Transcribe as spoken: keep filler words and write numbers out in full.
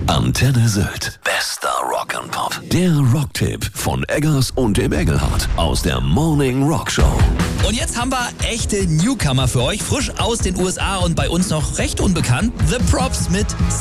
Antenne Sylt. Bester Rock'n'Pop. Der Rocktipp von Eggers und dem Engelhardt aus der Morning Rock Show. Und jetzt haben wir echte Newcomer für euch, frisch aus den U S A und bei uns noch recht unbekannt. The Props mit